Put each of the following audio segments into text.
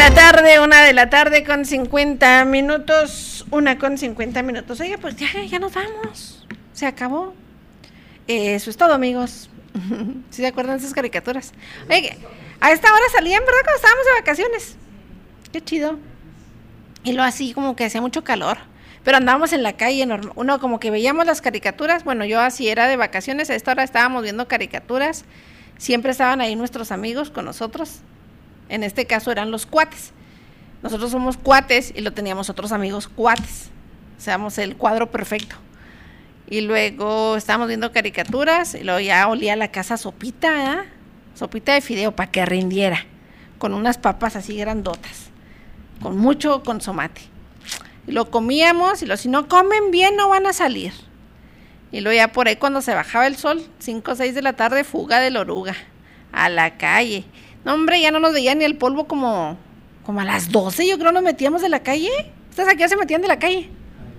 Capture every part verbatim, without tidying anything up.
la tarde, una de la tarde con cincuenta minutos, una con cincuenta minutos. Oye, pues ya, ya nos vamos, se acabó. Eh, eso es todo, amigos. ¿Sí se acuerdan de esas caricaturas? Oye, a esta hora salían, ¿verdad? Cuando estábamos de vacaciones. Qué chido. Y lo así como que hacía mucho calor, pero andábamos en la calle, uno como que veíamos las caricaturas. Bueno, yo así era de vacaciones, a esta hora estábamos viendo caricaturas. Siempre estaban ahí nuestros amigos con nosotros. En este caso eran los cuates. Nosotros somos cuates y lo teníamos otros amigos cuates. O sea, éramos el cuadro perfecto. Y luego estábamos viendo caricaturas y luego ya olía la casa sopita, ¿eh? Sopita de fideo para que rindiera, con unas papas así grandotas, con mucho consomate. Y lo comíamos y lo, si no comen bien no van a salir. Y luego ya por ahí cuando se bajaba el sol, cinco o seis de la tarde, fuga de la oruga, a la calle. No, hombre, ya no nos veía ni el polvo como, como a las doce, yo creo nos metíamos de la calle. ¿Ustedes aquí ya se metían de la calle?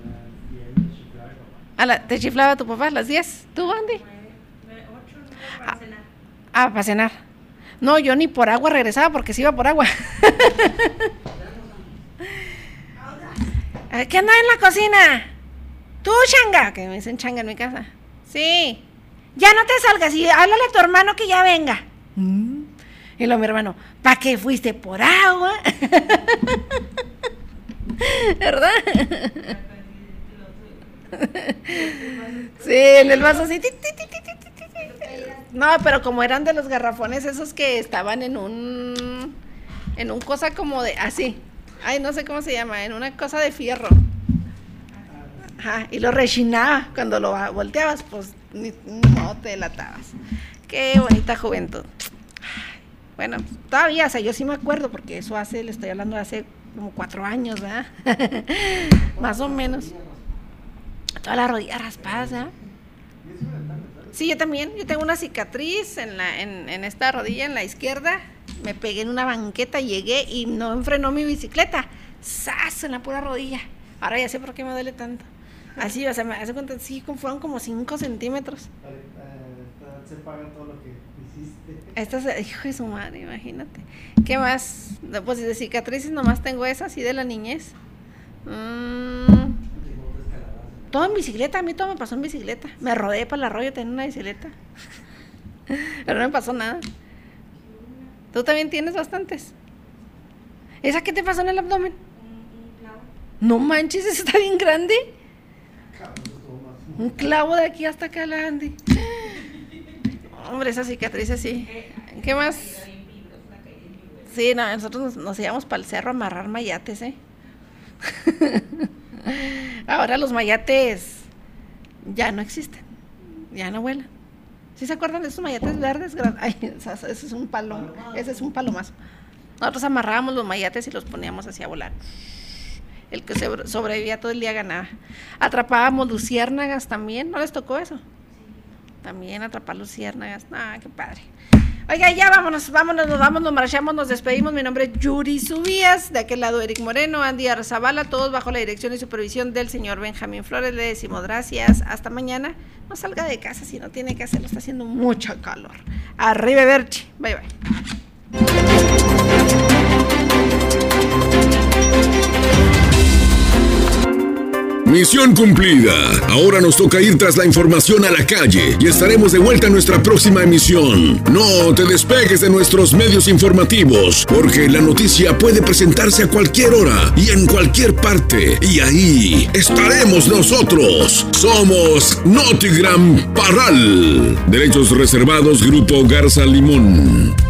A la, ¿te chiflaba tu papá a las diez? ¿Tú, Andy? Ah, ah, para cenar. No, yo ni por agua regresaba porque se iba por agua. ¿Qué anda en la cocina? Tú, changa, que me dicen changa en mi casa. Sí. Ya no te salgas y háblale a tu hermano que ya venga. Mm. Y luego mi hermano, ¿para qué fuiste por agua? ¿Verdad? Sí, en el vaso así. No, pero como eran de los garrafones esos que estaban en un en un cosa como de así. Ay, no sé cómo se llama, en una cosa de fierro. Ajá, y lo rechinaba cuando lo volteabas, pues ni, no te delatabas. Qué bonita juventud. Bueno, todavía, o sea, yo sí me acuerdo porque eso hace, le estoy hablando de hace como cuatro años, ¿verdad? Más o menos. Toda la rodilla raspada, ¿verdad? Sí, yo también, yo tengo una cicatriz en la en, en esta rodilla, en la izquierda. Me pegué en una banqueta, llegué y no enfrenó mi bicicleta. ¡Sas! En la pura rodilla. Ahora ya sé por qué me duele tanto. Así, o sea, me hace cuenta, sí, fueron como cinco centímetros. Se paga todo lo que hiciste. Estas, hijo de su madre, imagínate. ¿Qué más? Pues de cicatrices nomás tengo esa, así de la niñez. Mm. Todo en bicicleta, a mí todo me pasó en bicicleta. Me rodé para el arroyo, tenía una bicicleta. Pero no me pasó nada. ¿Tú también tienes bastantes? ¿Esa qué te pasó en el abdomen? No manches, eso está bien grande. Un clavo de aquí hasta acá, la Andy. Hombre, esa cicatriz así. ¿Qué más? Sí, no, nosotros nos, nos íbamos para el cerro a amarrar mayates, ¿eh? Ahora los mayates ya no existen, ya no vuelan. ¿Sí se acuerdan de esos mayates verdes? Ay, ese es un palo, ese es un palomazo. Nosotros amarrábamos los mayates y los poníamos así a volar. El que sobrevivía todo el día ganaba. Atrapábamos luciérnagas también, ¿no les tocó eso? También atrapar luciérnagas. Ah, qué padre. Oiga, ya vámonos, vámonos, nos vamos, nos marchamos, nos despedimos. Mi nombre es Yuri Subías, de aquel lado Eric Moreno, Andy Arzabala, todos bajo la dirección y supervisión del señor Benjamín Flores. Le decimos gracias, hasta mañana. No salga de casa si no tiene que hacerlo, está haciendo mucho calor. Arriba Berchi, bye bye. Misión cumplida. Ahora nos toca ir tras la información a la calle y estaremos de vuelta en nuestra próxima emisión. No te despegues de nuestros medios informativos, porque la noticia puede presentarse a cualquier hora y en cualquier parte, y ahí estaremos nosotros. Somos Notigram Parral. Derechos reservados, Grupo Garza Limón.